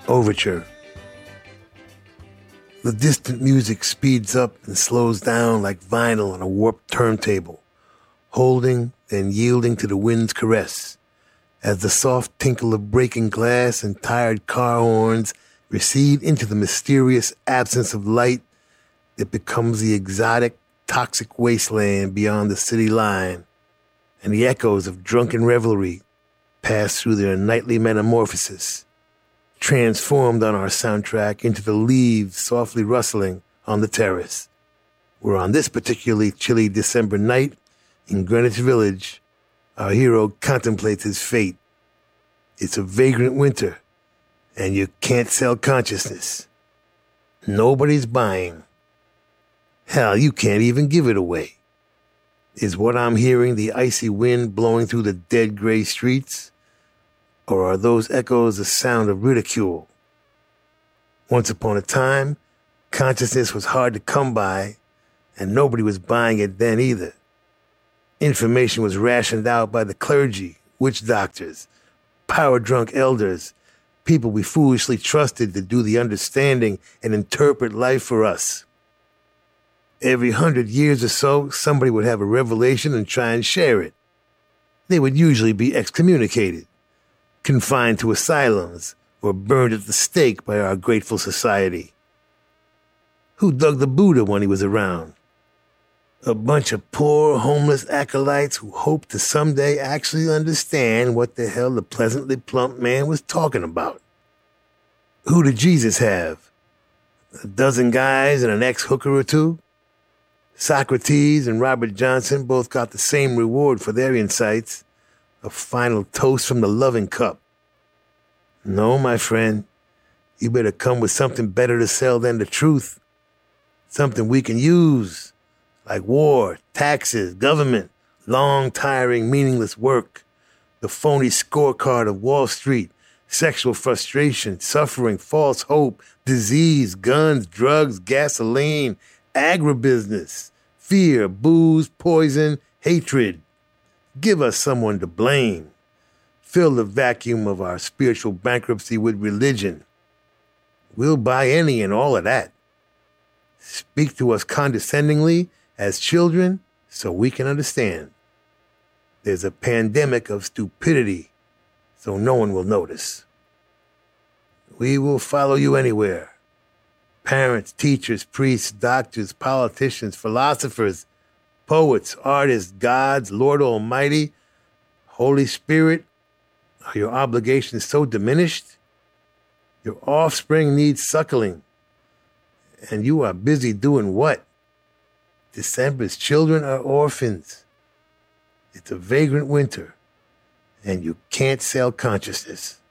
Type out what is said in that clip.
Overture. The distant music speeds up and slows down like vinyl on a warped turntable, holding and yielding to the wind's caress. As the soft tinkle of breaking glass and tired car horns recede into the mysterious absence of light, it becomes the exotic, toxic wasteland beyond the city line, and the echoes of drunken revelry pass through their nightly metamorphosis, transformed on our soundtrack into the leaves softly rustling on the terrace, where on this particularly chilly December night in Greenwich Village, our hero contemplates his fate. It's a vagrant winter, and you can't sell consciousness. Nobody's buying. Hell, you can't even give it away. Is what I'm hearing the icy wind blowing through the dead gray streets? Or are those echoes the sound of ridicule? Once upon a time, consciousness was hard to come by, and nobody was buying it then either. Information was rationed out by the clergy, witch doctors, power-drunk elders, people we foolishly trusted to do the understanding and interpret life for us. Every 100 years or so, somebody would have a revelation and try and share it. They would usually be excommunicated, confined to asylums, or burned at the stake by our grateful society. Who dug the Buddha when he was around? A bunch of poor, homeless acolytes who hoped to someday actually understand what the hell the pleasantly plump man was talking about. Who did Jesus have? A dozen guys and an ex-hooker or two? Socrates and Robert Johnson both got the same reward for their insights, a final toast from the loving cup. No, my friend, you better come with something better to sell than the truth. Something we can use, like war, taxes, government, long, tiring, meaningless work, the phony scorecard of Wall Street, sexual frustration, suffering, false hope, disease, guns, drugs, gasoline, agribusiness, fear, booze, poison, hatred. Give us someone to blame. Fill the vacuum of our spiritual bankruptcy with religion. We'll buy any and all of that. Speak to us condescendingly as children so we can understand. There's a pandemic of stupidity, so no one will notice. We will follow you anywhere. Parents, teachers, priests, doctors, politicians, philosophers, poets, artists, gods, Lord Almighty, Holy Spirit, are your obligations so diminished? Your offspring needs suckling. And you are busy doing what? December's children are orphans. It's a vagrant winter, and you can't sell consciousness.